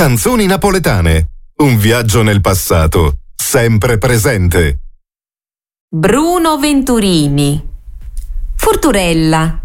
Canzoni napoletane. Un viaggio nel passato, sempre presente. Bruno Venturini. Furturella.